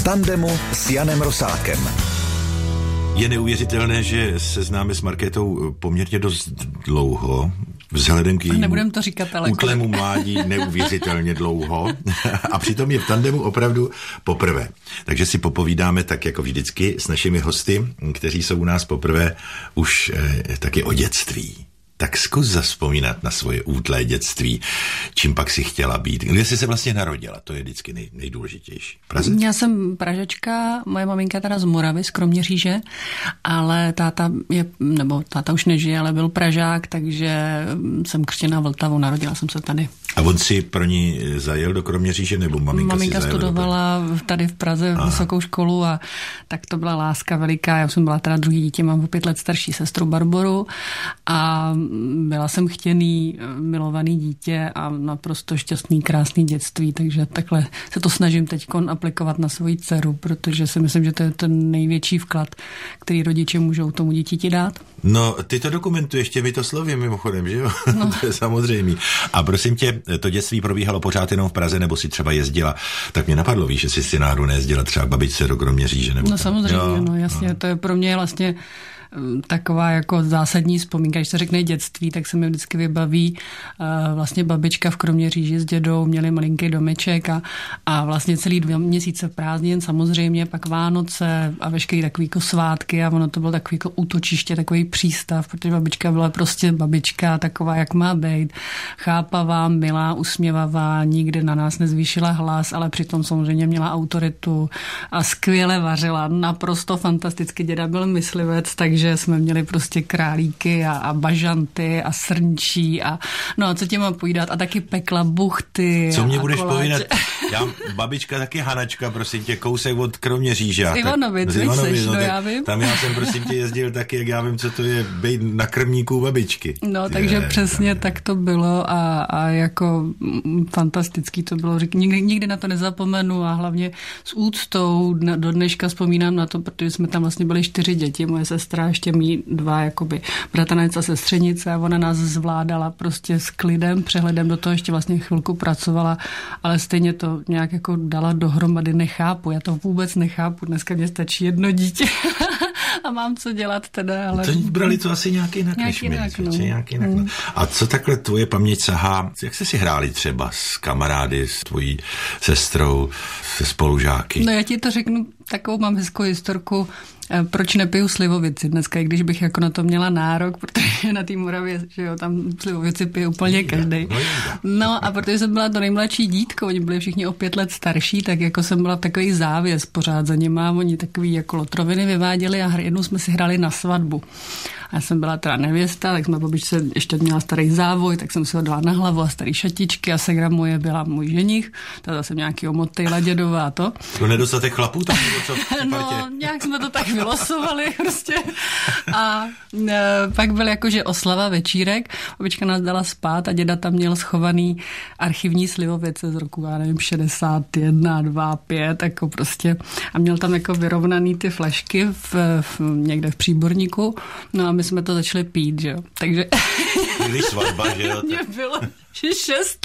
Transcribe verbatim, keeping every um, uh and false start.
V tandemu s Janem Rosákem. Je neuvěřitelné, že se známe s Markétou poměrně dost dlouho, vzhledem k jejímu Nebudem to říkat, ale útlému mládí neuvěřitelně dlouho a přitom je v tandemu opravdu poprvé. Takže si popovídáme tak jako vždycky s našimi hosty, kteří jsou u nás poprvé už eh, taky o dětství. Tak zkus zavzpomínat na svoje útlé dětství, čím pak si chtěla být. Kde jsi se vlastně narodila, to je vždycky nej, nejdůležitější. Praze? Já jsem Pražečka, moje maminka teda z Moravy, z Kroměříže, ale táta je, nebo táta už nežije, ale byl Pražák, takže jsem křtěná Vltavou, narodila jsem se tady. A on si pro ní zajel do Kroměříže, nebo maminka, maminka si zajela studovala do... tady v Praze Aha. vysokou školu a tak to byla láska veliká. Já jsem byla teda druhý dítě, mám o pět let starší sestru Barboru a byla jsem chtěný, milovaný dítě a naprosto šťastný, krásný dětství, takže takhle se to snažím teďkon aplikovat na svoji dceru, protože si myslím, že to je ten největší vklad, který rodiče můžou tomu dítěti dát. No, ty to dokumentuješ těmi to slovy mimochodem, že jo? No. To je samozřejmé. A prosím tě, to dětství probíhalo pořád jenom v Praze, nebo si třeba jezdila? Tak mě napadlo, víš, že jsi si náhodou nejezdila třeba babičce do Kroměříže, nebo No tam. samozřejmě, jo, no jasně, no. To je pro mě vlastně taková jako zásadní vzpomínka. Když se řekne dětství, tak se mi vždycky vybaví uh, vlastně babička v Kroměříži s dědou, měli malinký domeček a, a vlastně celý dva měsíce prázdnin, samozřejmě pak Vánoce a veškerý takový jako svátky a ono to bylo takový jako útočiště, takový přístav, protože babička byla prostě babička taková, jak má být, chápavá, milá, usměvavá, nikdy na nás nezvýšila hlas, ale přitom samozřejmě měla autoritu a skvěle vařila, naprosto fantasticky. Děda byl myslivec, takže že jsme měli prostě králíky a, a bažanty a srnčí a no a co tě mám povídat a taky pekla buchty. Co mě a budeš koláče. povídat? Já, babička taky Hanačka, prosím tě, kousek od Kroměříže. Z Ivanovic, z Ivanovic, seš, no, no tak, já vím. Tam já jsem prosím tě jezdil taky, jak já vím, co to je být na krmníku babičky. No, takže je, přesně je. tak to bylo a, a jako mm, fantastický to bylo. Nikdy, nikdy na to nezapomenu a hlavně s úctou na, do dneška vzpomínám na to, protože jsme tam vlastně byli čtyři děti, moje sestra, ještě mý dva jakoby bratranec a sestřenice a ona nás zvládala prostě s klidem, přehledem, do toho ještě vlastně chvilku pracovala, ale stejně to nějak jako dala dohromady, nechápu, já to vůbec nechápu, dneska mě stačí jedno dítě a mám co dělat teda, ale... To brali to asi nějaký jinak, nějaký než jinak, my, no. nějaký jinak, mm. no. A co takhle tvoje paměť sahá, jak jste si hráli třeba s kamarády, s tvojí sestrou, se spolužáky? No já ti to řeknu, takovou mám hezkou historku, proč nepiju slivovici dneska, i když bych jako na to měla nárok, protože na té Moravě, že jo, tam slivovici pije úplně každý. No a protože jsem byla to nejmladší dítko, oni byli všichni o pět let starší, tak jako jsem byla takový závěs pořád za nima, oni takový jako lotroviny vyváděli a jednou jsme si hráli na svatbu. A já jsem byla teda nevěsta, tak jsme babičce ještě měla starý závoj, tak jsem si ho dala na hlavu a starý šatičky a segra moje byla můj ženich, ta zase nějaký omotejla dědová a to. To nedostatek chlapů tam bylo co v No, nějak jsme to tak vylosovali prostě. A e, pak byl jakože oslava, večírek, babička nás dala spát a děda tam měl schovaný archivní slivovice z roku, já nevím, šedesát jedna, dva, pět, jako prostě. A měl tam jako vyrovnaný ty flašky v, v, někde v příborníku. No a my jsme to začali pít, že jo. Takže... Když svatba, že jo. Mně bylo šest